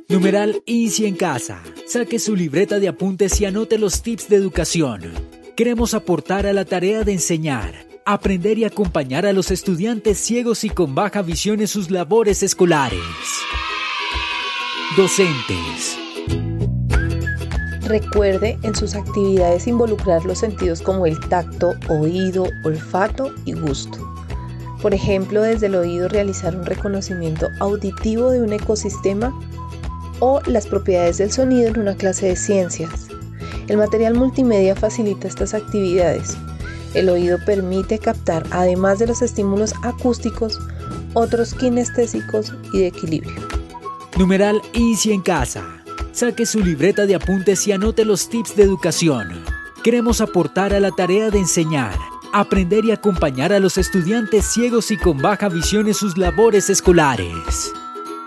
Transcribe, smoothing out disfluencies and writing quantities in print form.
Numeral Easy en casa. Saque su libreta de apuntes y anote los tips de educación. Queremos aportar a la tarea de enseñar, aprender y acompañar a los estudiantes ciegos y con baja visión en sus labores escolares. Docentes. Recuerde en sus actividades involucrar los sentidos como el tacto, oído, olfato y gusto. Por ejemplo, desde el oído realizar un reconocimiento auditivo de un ecosistema o las propiedades del sonido en una clase de ciencias. El material multimedia facilita estas actividades. El oído permite captar, además de los estímulos acústicos, otros kinestésicos y de equilibrio. Numeral Easy en casa. Saque su libreta de apuntes y anote los tips de educación. Queremos aportar a la tarea de enseñar, aprender y acompañar a los estudiantes ciegos y con baja visión en sus labores escolares.